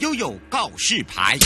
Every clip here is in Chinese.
悠悠告示牌。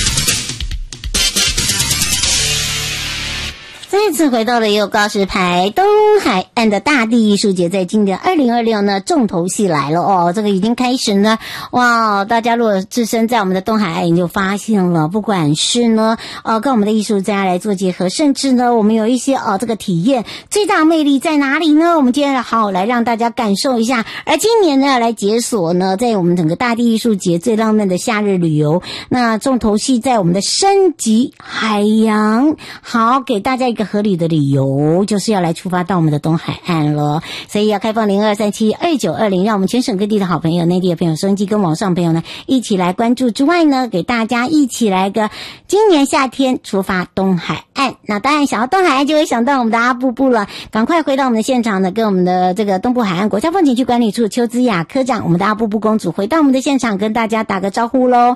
再次回到了悠悠告示牌，东海岸的大地艺术节在今年2026呢，重头戏来了哦，这个已经开始呢，哇，大家如果置身在我们的东海岸，你就发现了，不管是呢，跟我们的艺术家来做结合，甚至呢，我们有一些这个体验，最大魅力在哪里呢？我们今天好来让大家感受一下。而今年呢，来解锁呢，在我们整个大地艺术节最浪漫的夏日旅游，那重头戏在我们的升级海洋，好，给大家一个合理的理由，就是要来出发到我们的东海岸了，所以要开放02372920，让我们全省各地的好朋友、内地的朋友、收音机跟网上朋友呢，一起来关注之外呢，给大家一起来个今年夏天出发东海岸。那当然想到东海岸就会想到我们的阿布布了，赶快回到我们的现场呢，跟我们的这个东部海岸国家风景区管理处邱姿雅科长，我们的阿布布公主回到我们的现场，跟大家打个招呼咯。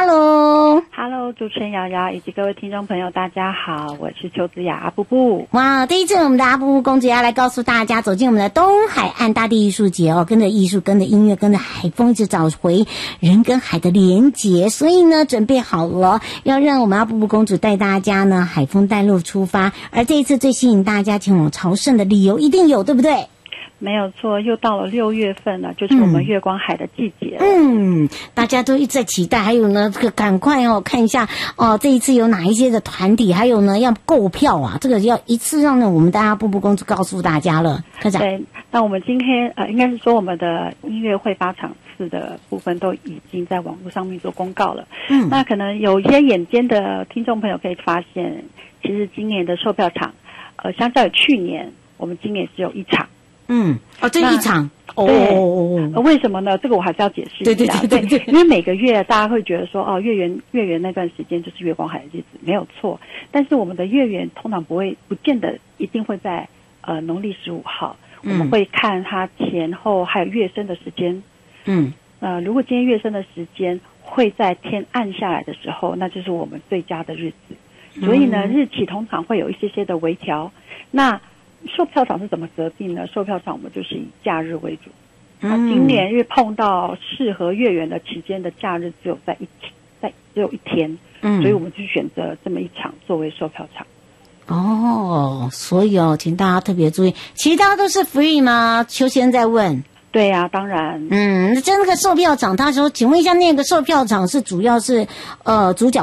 Hello，主持人瑶瑶以及各位听众朋友，大家好，我是邱姿雅阿布布。 哇，这一次我们的阿布布公主要来告诉大家，走进我们的东海岸大地艺术节哦，跟着艺术，跟着音乐，跟着海风，一直找回人跟海的连结。所以呢，准备好了，要让我们阿布布公主带大家呢海风带路出发。而这一次最吸引大家前往朝圣的理由一定有，对不对？ 没有错，又到了6月份了，就是我们月光海的季节了。 大家都一直在期待，还有呢，这个赶快看一下这一次有哪一些的团体，还有呢要购票啊，这个要一次让我们的阿布布公主告诉大家了。科长， 对，那我们今天应该是说我们的音乐会发场次的部分都已经在网络上面做公告了。那可能有一些眼尖的听众朋友可以发现，其实今年的售票场，相较于去年，我们今年只有1场。 这一场为什么呢？这个我还是要解释一下。对，因为每个月大家会觉得说，月圆那段时间就是月光海的日子，没有错。但是我们的月圆通常不见得一定会在农历15号，我们会看它前后还有月升的时间。如果今天月升的时间会在天暗下来的时候，那就是我们最佳的日子。所以呢，日期通常会有一些的微调。那售票场是怎么择定呢？售票场我们就是以假日为主。今年因为碰到适合月圆的期间的假日只有一天，所以我们就选择这么一场作为售票场。 所以请大家特别注意，其他都是 free 吗？邱先生在问。 对呀，当然。 那个售票场，他说，请问一下，那个售票场是主要是主角